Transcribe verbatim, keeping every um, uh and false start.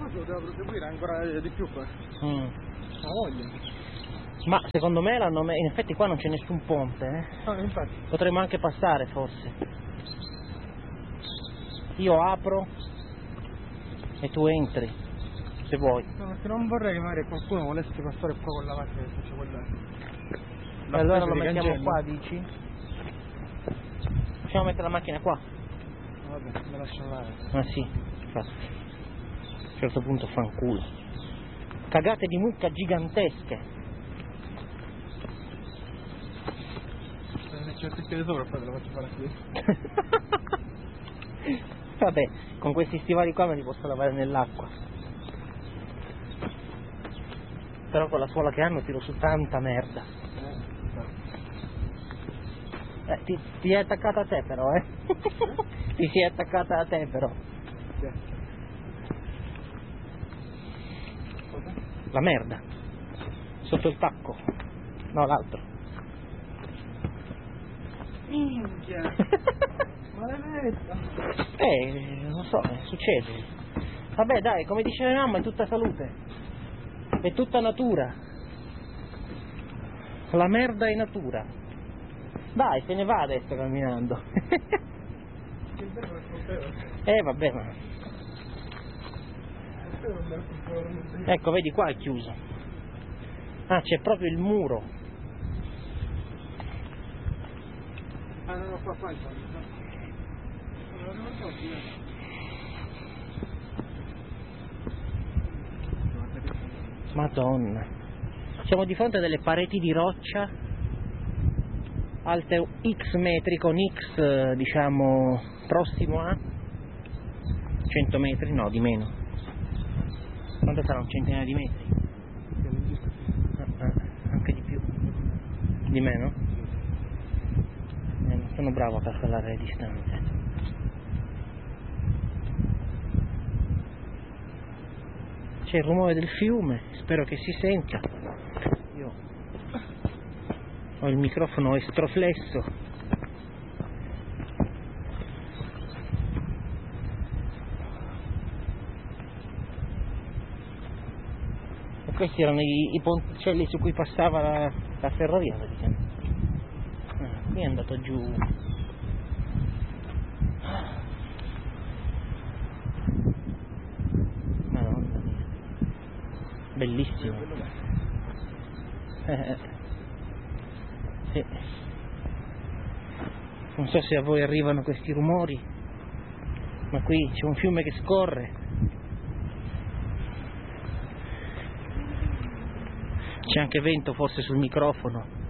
Forse poteva proseguire ancora di più qua. Mm. La voglia. Ma secondo me l'hanno me- in effetti qua non c'è nessun ponte, eh? No, infatti. Potremmo anche passare forse. Io apro e tu entri, se vuoi. No, perché non vorrei che magari qualcuno volesse passare qua con la macchina che faccia quella. E allora lo mettiamo qua, dici? Possiamo mettere la macchina qua? Vabbè, me lascio andare. Ah sì, infatti. A un certo punto fanculo. Cagate di mucca gigantesche. Se ne c'è il piede sopra, poi te lo faccio fare qui. Vabbè, con questi stivali qua me li posso lavare nell'acqua. Però con la suola che hanno tiro su tanta merda. Eh, ti, ti è attaccata a te però, eh? Ti si è attaccata a te però. La merda. Sotto il tacco. No, l'altro. Minchia. Maledetta. Eh, non so, eh, succede. Vabbè dai, come dice mia mamma, è tutta salute. È tutta natura. La merda è natura. Dai, se ne va adesso camminando. Eh vabbè, ma... Ecco, vedi qua è chiuso. Ah, c'è proprio il muro. Ah, no, no, qua, qua, qua. Madonna. Siamo di fronte a delle pareti di roccia alte X metri con X, diciamo, prossimo a cento metri, no, di meno. Quanto sarà? Un centinaio di metri? Ah, ah, anche di più. Di meno? Eh, non sono bravo a calcolare le distanze. C'è il rumore del fiume, spero che si senta. Io ho il microfono estroflesso. E questi erano i, i ponticelli su cui passava la, la ferrovia, praticamente. Ah, qui è andato giù. Madonna mia. Bellissimo. Eh, sì. Non so se a voi arrivano questi rumori, ma qui c'è un fiume che scorre. C'è anche vento forse sul microfono.